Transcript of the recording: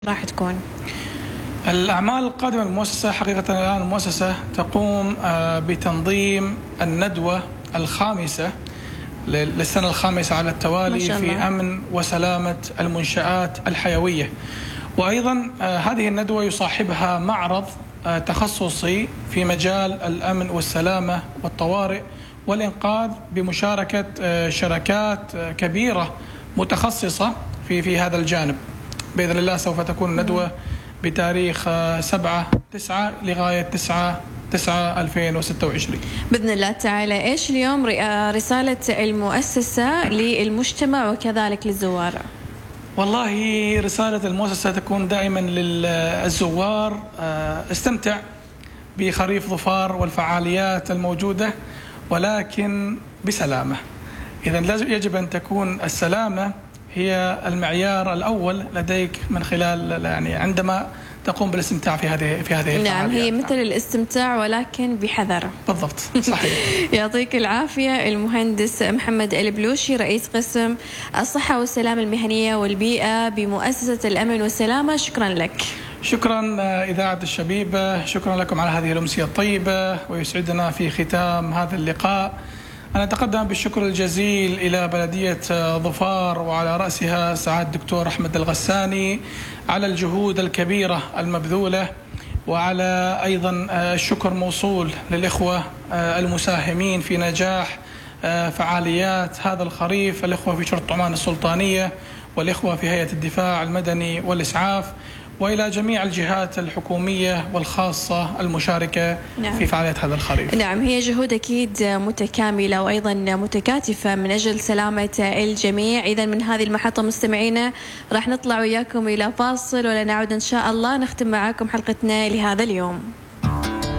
راح تكون؟ الأعمال القادمة للمؤسسة حقيقة الآن المؤسسة تقوم بتنظيم الندوة الخامسة للسنة الخامسة على التوالي في أمن وسلامة المنشآت الحيوية، وأيضا هذه الندوة يصاحبها معرض تخصصي في مجال الأمن والسلامة والطوارئ والإنقاذ بمشاركة شركات كبيرة متخصصة في هذا الجانب. بإذن الله سوف تكون الندوة بتاريخ 7/9 لغاية 9/9/2026 بإذن الله تعالى. إيش اليوم رسالة المؤسسة للمجتمع وكذلك للزوار؟ والله رسالة المؤسسة تكون دائما للزوار: استمتع بخريف ظفار والفعاليات الموجودة، ولكن بسلامة. إذن يجب أن تكون السلامة هي المعيار الأول لديك من خلال عندما تقوم بالاستمتاع في هذه الفعاليات. نعم، هي مثل الاستمتاع ولكن بحذر. بالضبط، صحيح. يعطيك العافية المهندس محمد البلوشي، رئيس قسم الصحة والسلامة المهنية والبيئة بمؤسسة الأمن والسلامة. شكرا لك. شكرا إذاعة الشبيبة، شكرا لكم على هذه الأمسية الطيبة، ويسعدنا في ختام هذا اللقاء أنا أتقدم بالشكر الجزيل إلى بلدية ظفار وعلى رأسها سعادة الدكتور أحمد الغساني على الجهود الكبيرة المبذولة، وعلى أيضا الشكر موصول للإخوة المساهمين في نجاح فعاليات هذا الخريف، الإخوة في شرطة عمان السلطانية والإخوة في هيئة الدفاع المدني والإسعاف، وإلى جميع الجهات الحكومية والخاصة المشاركة في فعاليات هذا الخريف. نعم، هي جهود أكيد متكاملة وأيضا متكاتفة من أجل سلامة الجميع. إذا من هذه المحطة مستمعينا راح نطلع وياكم إلى فاصل، ولنعود إن شاء الله نختم معاكم حلقتنا لهذا اليوم.